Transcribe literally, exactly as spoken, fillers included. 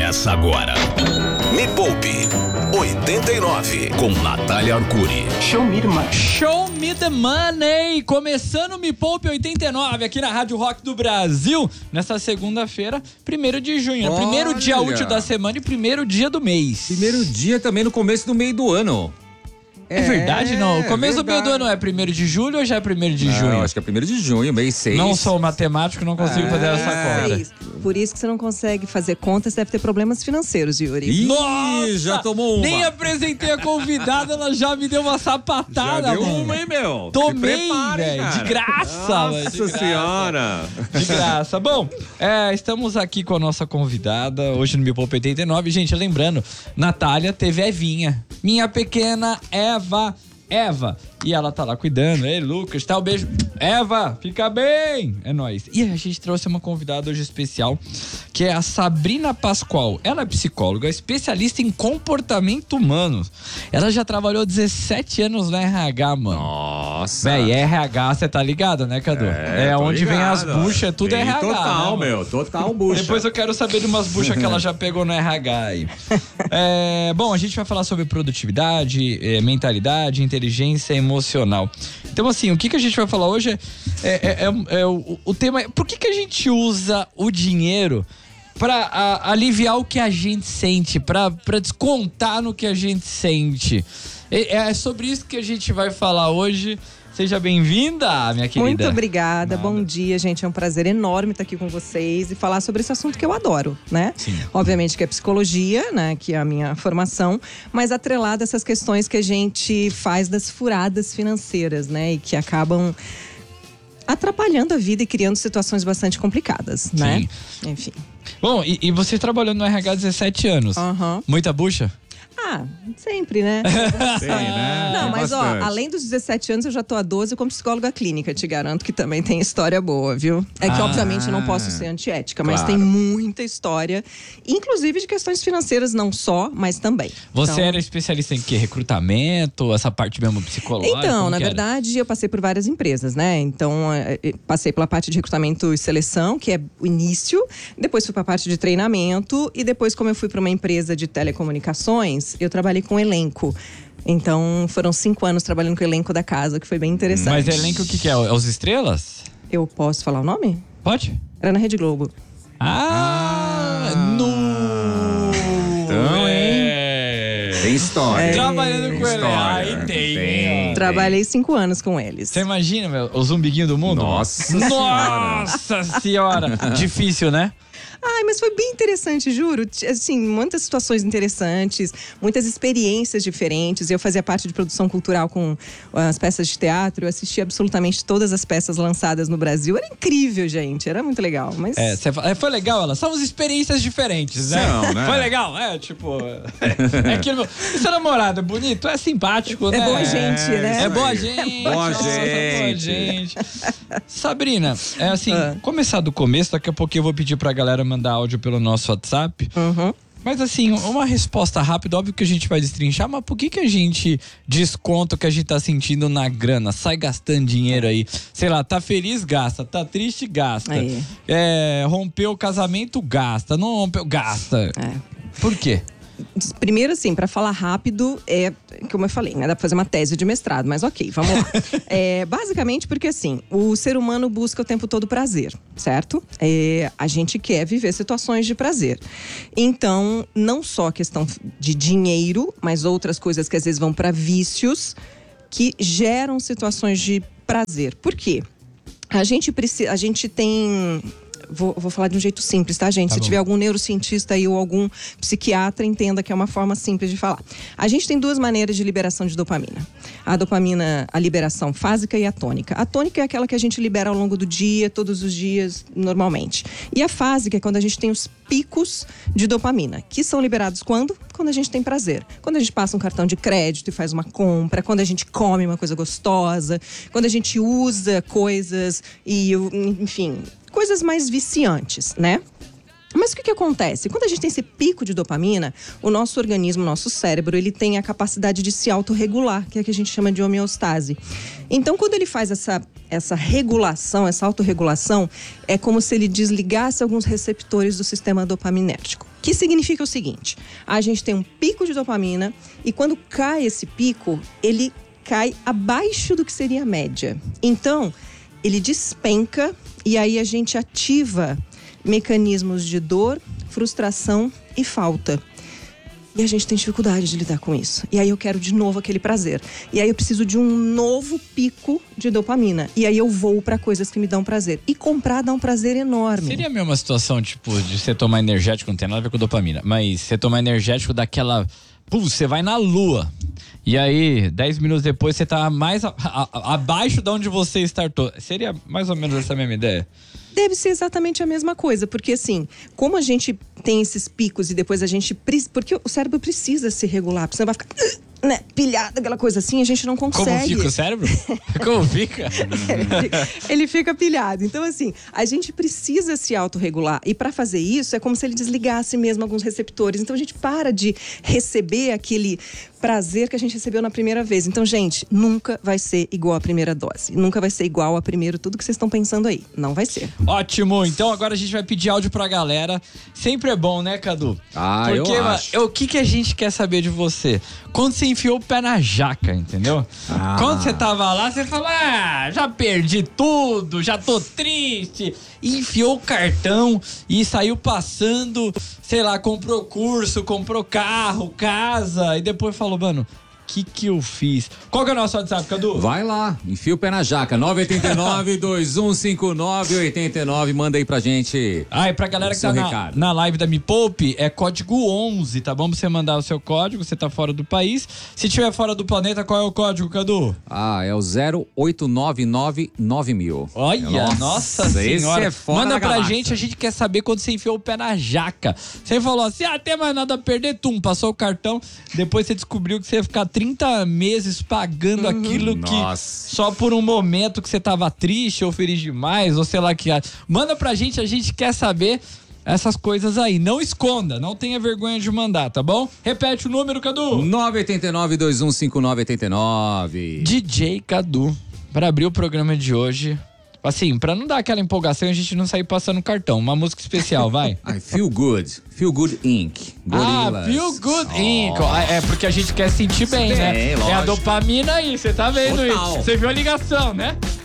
Começa agora. Me Poupe oitenta e nove com Natália Arcuri. Show me the money. Show me the money. Começando o Me Poupe oitenta e nove aqui na Rádio Rock do Brasil. Nessa segunda-feira, primeiro de junho. Olha. Primeiro dia útil da semana e primeiro dia do mês. Primeiro dia também no começo do meio do ano. É verdade, não? O começo do meio verdade. do ano é primeiro de julho ou já é primeiro de Não, junho? acho que é primeiro de junho, mês seis. Não sou matemático, não consigo É. fazer essa conta. Seis. Por isso que você não consegue fazer contas, deve ter problemas financeiros, Yuri. Ih, Nossa! já tomou uma. Nem apresentei a convidada, ela já me deu uma sapatada, Já deu mano. uma, hein, meu? Tomei, Se prepare, velho, cara. de graça, velho, de Nossa graça. senhora. De graça. Bom, é, estamos aqui com a nossa convidada hoje no Me Poupe oitenta e nove. Gente, lembrando, Natália teve Evinha. Minha pequena Eva. Eva. E ela tá lá cuidando. Ei, Lucas, tá? Um beijo. Eva, fica bem. É nóis. E a gente trouxe uma convidada hoje especial, que é a Sabrina Pascoal. Ela é psicóloga, especialista em comportamento humano. Ela já trabalhou dezessete anos na R H, mano. Nossa. Véi, R H, você tá ligado, né, Cadu? É, É, tô onde vem as ligado. buchas, tudo é Tem R H. Total, né, meu. Total bucha. Depois eu quero saber de umas buchas que ela já pegou no R H aí. É, bom, a gente vai falar sobre produtividade, é, mentalidade, inteligência emocional. Então, assim, o que, que a gente vai falar hoje é, é, é, é o, o tema... Por que, que a gente usa o dinheiro pra a, aliviar o que a gente sente, pra, pra descontar no que a gente sente? É, é sobre isso que a gente vai falar hoje. Seja bem-vinda, minha querida. Muito obrigada, Nada. bom dia, gente. É um prazer enorme estar aqui com vocês e falar sobre esse assunto que eu adoro, né? Sim. Obviamente que é psicologia, né? Que é a minha formação, mas atrelada a essas questões que a gente faz das furadas financeiras, né? E que acabam atrapalhando a vida e criando situações bastante complicadas, né? Sim. Enfim. Bom, e, e você trabalhou no R H há dezessete anos. Aham. Muita bucha? Ah, sempre, né? Tem, né? Não, Tem mas bastante. ó, além dos dezessete anos, eu já tô há doze como psicóloga clínica. Te garanto que também tem história boa, viu? É que, Ah, obviamente, eu não posso ser antiética, mas claro. tem muita história, inclusive de questões financeiras, não só, mas também. Você Então- era especialista em quê? Recrutamento? Essa parte mesmo psicológica? Então, Como na que era? verdade, eu passei por várias empresas, né? Então, eh, eh, passei pela parte de recrutamento e seleção, que é o início. Depois fui para a parte de treinamento. E depois, como eu fui para uma empresa de telecomunicações, eu trabalhei com elenco. Então, foram cinco anos trabalhando com o elenco da casa, que foi bem interessante. Mas elenco o que, que é? É os estrelas? Eu posso falar o nome? Pode? Era na Rede Globo. Ah! no... Então, é. Tem história. Trabalhando com ele. História. Aí tem. Tem. ó. Trabalhei cinco anos com eles. Você imagina, meu, os umbiguinhos do mundo? Nossa Nossa senhora! Difícil, né? Ai, mas foi bem interessante, juro. T- Assim, muitas situações interessantes, muitas experiências diferentes. Eu fazia parte de produção cultural com as peças de teatro. Eu assisti absolutamente todas as peças lançadas no Brasil. Era incrível, gente. Era muito legal. Mas É, cê fa- é, foi legal, elas são experiências diferentes, né? São, né? Foi legal, é, tipo. É, é aquilo. E seu namorado é bonito, é simpático, né? é boa gente, né? É boa aí. gente. Boa nossa, gente. boa gente. Sabrina, é assim, Ah. começar do começo, daqui a pouco eu vou pedir pra galera mandar áudio pelo nosso WhatsApp. Uhum. Mas assim, uma resposta rápida, óbvio que a gente vai destrinchar, mas por que que a gente desconta o que a gente tá sentindo na grana? Sai gastando dinheiro aí. Sei lá, tá feliz, gasta. Tá triste, gasta. Aí. É, rompeu o casamento, gasta. Não rompeu, gasta. É. Por quê? Primeiro, assim, para falar rápido, é como eu falei, né? Dá pra fazer uma tese de mestrado, mas ok, vamos lá. É, basicamente porque, assim, o ser humano busca o tempo todo prazer, certo? É, a gente quer viver situações de prazer. Então, não só a questão de dinheiro, mas outras coisas que às vezes vão para vícios que geram situações de prazer. Por quê? A gente precisa, a gente tem... Vou, vou falar de um jeito simples, tá, gente? Tá Se bom. tiver algum neurocientista aí ou algum psiquiatra, entenda que é uma forma simples de falar. A gente tem duas maneiras de liberação de dopamina. A dopamina, a liberação fásica e a tônica. A tônica é aquela que a gente libera ao longo do dia, todos os dias, normalmente. E a fásica é quando a gente tem os picos de dopamina, que são liberados quando? Quando a gente tem prazer. Quando a gente passa um cartão de crédito e faz uma compra, quando a gente come uma coisa gostosa, quando a gente usa coisas e, enfim... coisas mais viciantes, né? Mas o que que acontece? Quando a gente tem esse pico de dopamina, o nosso organismo, o nosso cérebro, ele tem a capacidade de se autorregular, que é o que a gente chama de homeostase. Então, quando ele faz essa essa regulação, essa autorregulação, é como se ele desligasse alguns receptores do sistema dopaminérgico. Que significa o seguinte: a gente tem um pico de dopamina e quando cai esse pico, ele cai abaixo do que seria a média. Então, ele despenca e aí a gente ativa mecanismos de dor, frustração e falta. E a gente tem dificuldade de lidar com isso. E aí eu quero de novo aquele prazer. E aí eu preciso de um novo pico de dopamina. E aí eu vou para coisas que me dão prazer. E comprar dá um prazer enorme. Seria a mesma situação, tipo, de você tomar energético, não tem nada a ver com dopamina, mas você tomar energético daquela... Pô, você vai na lua. E aí, dez minutos depois, você tá mais a, a, abaixo de onde você startou. Seria mais ou menos essa mesma ideia? Deve ser exatamente a mesma coisa, porque assim, como a gente tem esses picos e depois a gente... Porque o cérebro precisa se regular, porque senão vai ficar... Né, pilhado, aquela coisa assim, a gente não consegue. Como fica o cérebro? Como fica? É, ele fica pilhado. Então, assim, a gente precisa se autorregular. E para fazer isso, é como se ele desligasse mesmo alguns receptores. Então, a gente para de receber aquele prazer que a gente recebeu na primeira vez. Então, gente, nunca vai ser igual a primeira dose. Nunca vai ser igual a primeiro tudo que vocês estão pensando aí. Não vai ser. Ótimo. Então, agora a gente vai pedir áudio pra galera. Sempre é bom, né, Cadu? Ah, Porque, eu mano, acho. o que, que a gente quer saber de você? Quando você enfiou o pé na jaca, entendeu? Ah. Quando você tava lá, você falou, ah, já perdi tudo, já tô triste. E enfiou o cartão e saiu passando, sei lá, comprou curso, comprou carro, casa. E depois falou, mano, o que que eu fiz? Qual que é o nosso WhatsApp, Cadu? Vai lá, enfia o pé na jaca. nove oito nove, dois um cinco nove, oito nove. Manda aí pra gente. Ah, e pra galera o que seu tá na, recado. na live da Me Poupe, é código onze, tá bom? Pra você mandar o seu código, você tá fora do país. Se tiver fora do planeta, qual é o código, Cadu? Ah, é o zero oito nove nove nove mil. Olha, nossa, esse senhora. é fora Manda da pra galáxia. gente, a gente quer saber quando você enfiou o pé na jaca. Você falou assim, ah, tem mais nada a perder, tum, passou o cartão. Depois você descobriu que você ia ficar trinta meses pagando Uhum. aquilo Nossa. que só por um momento que você tava triste ou feliz demais, ou sei lá que... Manda pra gente, a gente quer saber essas coisas aí. Não esconda, não tenha vergonha de mandar, tá bom? Repete o número, Cadu. nove oito nove, dois um cinco nove, oito nove. D J Cadu, pra abrir o programa de hoje. Assim, pra não dar aquela empolgação, a gente não sair passando cartão. Uma música especial, vai. I Feel Good. Feel Good Incorporated. Ah, Gorillaz. Feel Good Inc. É porque a gente quer sentir bem, Bem, né? É a lógico. dopamina aí, você tá vendo Total. isso? Você viu a ligação, né?